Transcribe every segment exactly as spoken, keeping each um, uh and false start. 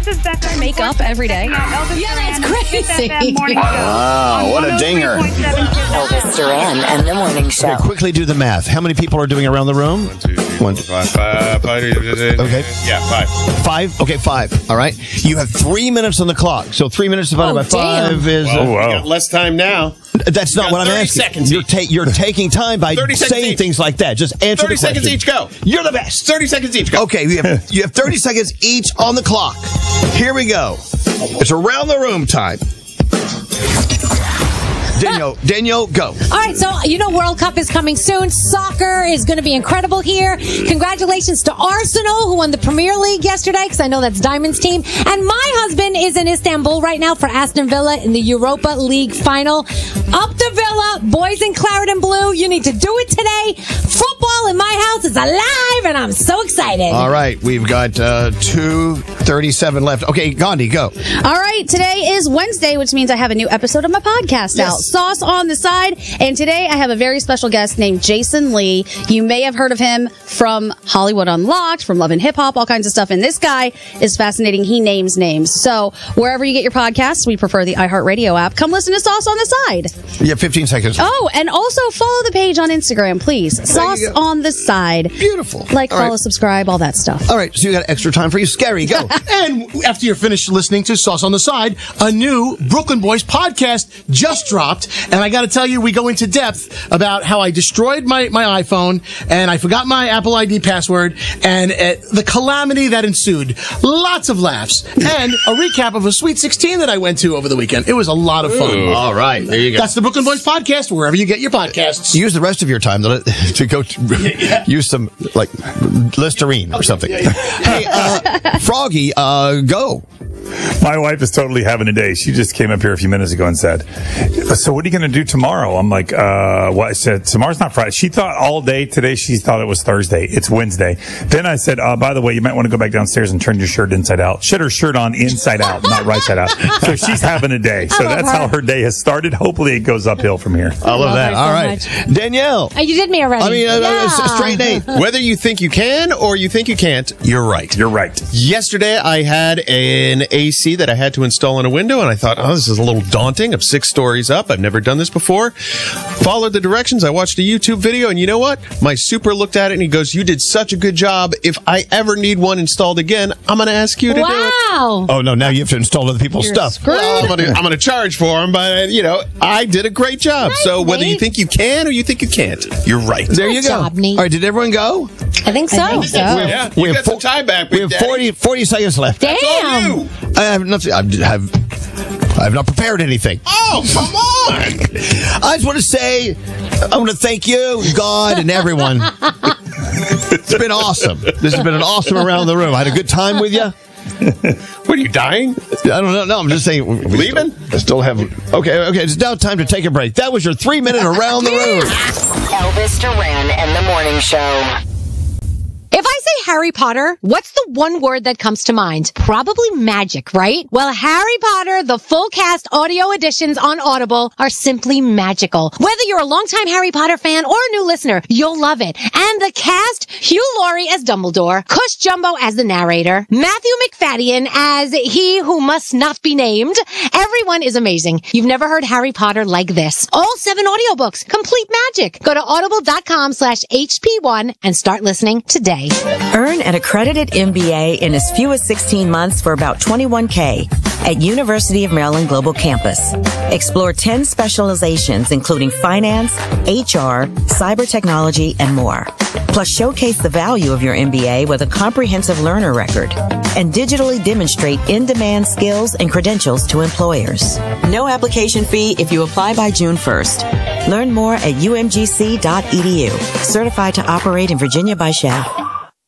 This is Becca. Make up every day. Yeah, that's crazy. Wow, what a dinger. Elvis Duran and the Morning Show. Okay, quickly do the math. How many people are doing around the room? One, two, three, One, five, five, five. Okay. Yeah, five. Five? Okay, five. All right. You have three minutes on the clock. So three minutes divided Oh, by damn. five is... Well, uh, we got less time now. That's not got what I'm thirty asking. seconds You're, each. ta- you're taking time by thirty seconds saying each. things like that. Just answer thirty the question. seconds each, go. You're the best. thirty seconds each, go. Okay, you have, you have thirty seconds each on the clock. Here we go. It's around the room time. Danielle, Danielle, go. All right, so you know World Cup is coming soon. Soccer is going to be incredible here. Congratulations to Arsenal, who won the Premier League yesterday, because I know that's Diamond's team. And my husband is in Istanbul right now for Aston Villa in the Europa League final. Up to Villa, boys in claret and blue. You need to do it today. Football in my house is alive, and I'm so excited. All right, we've got uh, two thirty-seven left. Okay, Gandhi, go. All right, today is Wednesday, which means I have a new episode of my podcast out. Sauce on the Side. And today I have a very special guest named Jason Lee. You may have heard of him from Hollywood Unlocked, from Love and Hip Hop, all kinds of stuff. And this guy is fascinating. He names names. So wherever you get your podcasts, we prefer the iHeartRadio app. Come listen to Sauce on the Side. You have fifteen seconds. Oh, and also follow the page on Instagram, please. Sauce on the Side. Beautiful. Like, All follow, right. subscribe, all that stuff. All right, so you got extra time for you. Scary, go. And after you're finished listening to Sauce on the Side, a new Brooklyn Boys podcast just dropped. And I got to tell you, we go into depth about how I destroyed my, my iPhone and I forgot my Apple I D password and uh, the calamity that ensued. Lots of laughs and a recap of a Sweet sixteen that I went to over the weekend. It was a lot of fun. Ooh. All right, there you go. That's the Brooklyn Boys podcast, wherever you get your podcasts. Use the rest of your time to, to go to, yeah. use some, like, Listerine or something. Yeah, yeah. Hey, uh, Froggy, uh, go. My wife is totally having a day. She just came up here a few minutes ago and said, so what are you going to do tomorrow? I'm like, uh, what? I said, tomorrow's not Friday. She thought all day today, she thought it was Thursday. It's Wednesday. Then I said, uh, by the way, you might want to go back downstairs and turn your shirt inside out. She had her shirt on inside out, not right side out. So she's having a day. So that's her. how her day has started. Hopefully it goes uphill from here. I love, love that. her All so right. much. Danielle. Oh, you did me already. I mean, uh, yeah. uh, straight Nate. Whether you think you can or you think you can't, you're right. You're right. Yesterday, I had an A C that I had to install in a window, and I thought, oh, this is a little daunting. I'm six stories up. I've never done this before. Followed the directions. I watched a YouTube video, and you know what? My super looked at it, and he goes, you did such a good job. If I ever need one installed again, I'm going to ask you to wow. do it. Oh, no, now you have to install other people's You're stuff. screwed. Well, I'm going to I'm gonna charge for them, but, you know, I did a great job. Nice, so whether you Nate. think you can or you think you can't, you're right. There you Good go. job, Nate. All right, did everyone go? I think so. I think so. Yeah, We you have got some four- time back, We Big have Daddy. forty, forty seconds left. Damn. All you. I have nothing. I have. I have not prepared anything. Oh, come on. I just want to say, I want to thank you, God, and everyone. It's been awesome. This has been an awesome around the room. I had a good time with you. What, are you dying? I don't know. No, I'm just saying. we Leaving? Still, I still have. Okay, okay. It's now time to take a break. That was your three minute around the room. Elvis Duran and the Morning Show. If I say Harry Potter, what's the one word that comes to mind? Probably magic, right? Well, Harry Potter, the full cast audio editions on Audible are simply magical. Whether you're a longtime Harry Potter fan or a new listener, you'll love it. And the cast, Hugh Laurie as Dumbledore, Cush Jumbo as the narrator, Matthew McFadden as he who must not be named. Everyone is amazing. You've never heard Harry Potter like this. All seven audiobooks, complete magic. Go to audible.com slash HP1 and start listening today. Earn an accredited M B A in as few as sixteen months for about twenty-one K at University of Maryland Global Campus. Explore ten specializations, including finance, H R, cyber technology, and more. Plus, showcase the value of your M B A with a comprehensive learner record and digitally demonstrate in-demand skills and credentials to employers. No application fee if you apply by June first. Learn more at U M G C dot E D U. Certified to operate in Virginia by S H A.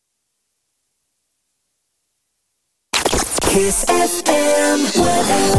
Kiss F M weather.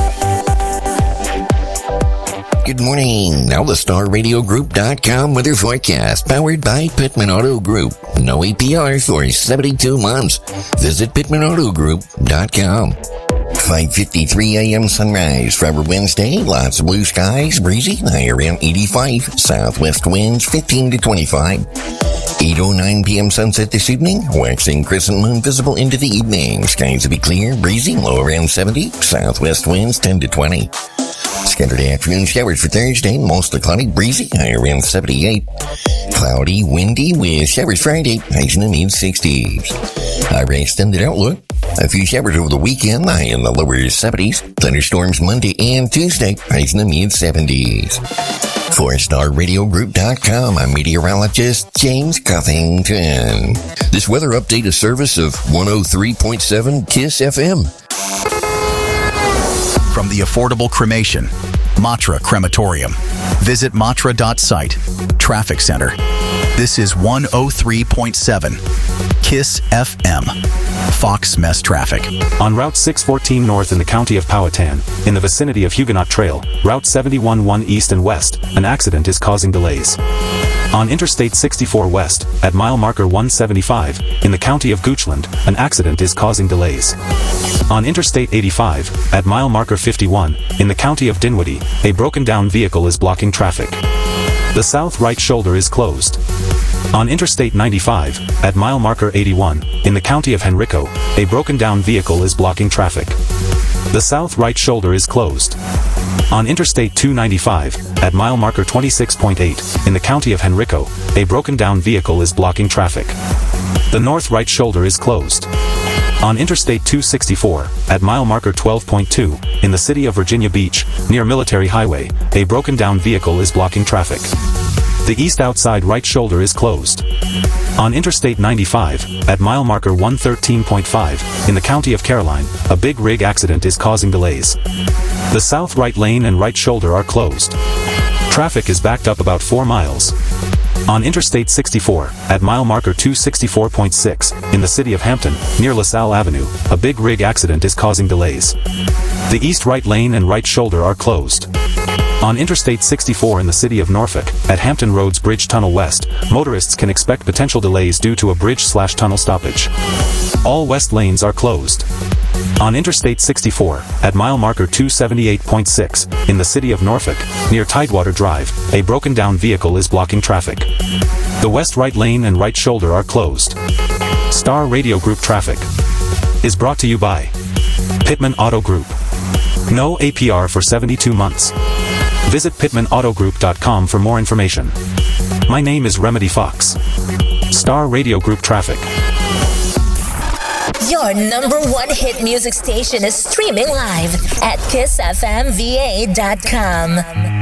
Good morning. Now the Star Radio Group dot com weather forecast powered by Pittman Auto Group. No A P R for seventy-two months. Visit Pittman Auto Group dot com. five fifty-three a.m. sunrise for our Wednesday. Lots of blue skies, breezy, high around eighty-five. Southwest winds fifteen to twenty-five. eight oh nine p.m. sunset this evening. Waxing crescent moon visible into the evening. Skies will be clear, breezy, low around seventy. Southwest winds ten to twenty. Scattered afternoon showers for Thursday, mostly cloudy, breezy, high around seventy-eight. Cloudy, windy with showers Friday, highs in the mid-sixties. Our extended outlook. A few showers over the weekend, high in the lower seventies. Thunderstorms Monday and Tuesday, highs in the mid-seventies. For Star Radio Group dot com, I'm meteorologist James Cuffington. This weather update is service of one oh three point seven KISS F M. From the affordable cremation, Matra Crematorium. Visit matra dot site. Traffic Center. This is one oh three point seven KISS F M. Fox Mess Traffic. On Route six fourteen North in the county of Powhatan, in the vicinity of Huguenot Trail, Route seventy-one one East and West, an accident is causing delays. On Interstate sixty-four West, at mile marker one seventy-five, in the county of Goochland, an accident is causing delays. On Interstate eighty-five, at mile marker fifty-one, in the county of Dinwiddie, a broken down vehicle is blocking traffic. The south right shoulder is closed. On Interstate ninety-five, at mile marker eighty-one, in the county of Henrico, a broken down vehicle is blocking traffic. The south right shoulder is closed. On Interstate two ninety-five, at mile marker twenty-six point eight, in the county of Henrico, a broken down vehicle is blocking traffic. The north right shoulder is closed. On Interstate two sixty-four, at mile marker twelve point two, in the city of Virginia Beach, near Military Highway, a broken down vehicle is blocking traffic. The east outside right shoulder is closed. On Interstate ninety-five, at mile marker one thirteen point five, in the county of Caroline, a big rig accident is causing delays. The south right lane and right shoulder are closed. Traffic is backed up about four miles. On Interstate sixty-four, at mile marker two sixty-four point six, in the city of Hampton, near LaSalle Avenue, a big rig accident is causing delays. The east right lane and right shoulder are closed. On Interstate sixty-four in the city of Norfolk, at Hampton Roads Bridge Tunnel West, motorists can expect potential delays due to a bridge slash tunnel stoppage. All west lanes are closed. On Interstate sixty-four, at mile marker two seventy-eight point six, in the city of Norfolk, near Tidewater Drive, a broken down vehicle is blocking traffic. The west right lane and right shoulder are closed. Star Radio Group Traffic is brought to you by Pittman Auto Group. No A P R for seventy-two months. Visit Pittman Auto Group dot com for more information. My name is Remedy Fox. Star Radio Group Traffic. Your number one hit music station is streaming live at kiss f m v a dot com.